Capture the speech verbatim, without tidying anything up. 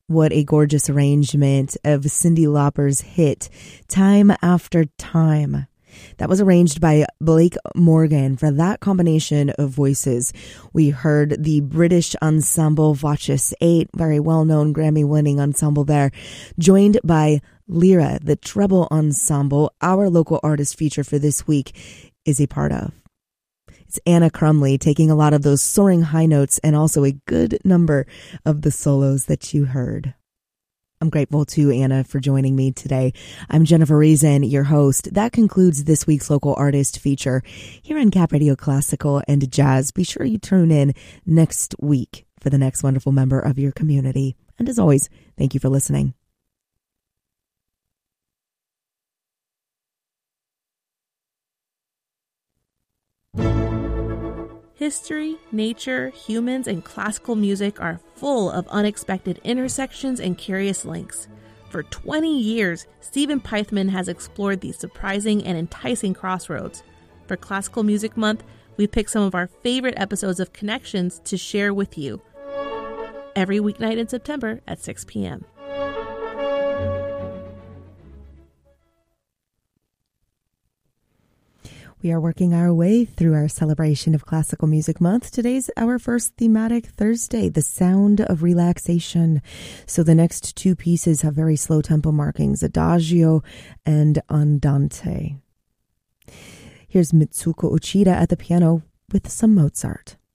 What a gorgeous arrangement of Cyndi Lauper's hit, Time After Time. That was arranged by Blake Morgan. For that combination of voices, we heard the British ensemble Voces eight, very well-known Grammy-winning ensemble there, joined by Lyra, the treble ensemble our local artist feature for this week is a part of. It's Anna Crumley taking a lot of those soaring high notes and also a good number of the solos that you heard. I'm grateful to Anna for joining me today. I'm Jennifer Reason, your host. That concludes this week's local artist feature here on Cap Radio Classical and Jazz. Be sure you tune in next week for the next wonderful member of your community. And as always, thank you for listening. History, nature, humans, and classical music are full of unexpected intersections and curious links. For twenty years, Stephen Pythman has explored these surprising and enticing crossroads. For Classical Music Month, we picked some of our favorite episodes of Connections to share with you. Every weeknight in September at six p.m. We are working our way through our celebration of Classical Music Month. Today's our first thematic Thursday, the sound of relaxation. So the next two pieces have very slow tempo markings, Adagio and Andante. Here's Mitsuko Uchida at the piano with some Mozart.